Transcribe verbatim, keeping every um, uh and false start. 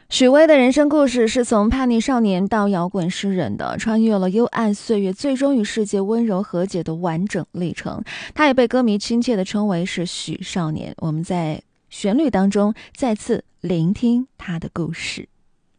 许巍的人生故事是从叛逆少年到摇滚诗人的，穿越了幽暗岁月，最终与世界温柔和解的完整历程。他也被歌迷亲切地称为是许少年。我们在旋律当中再次聆听他的故事。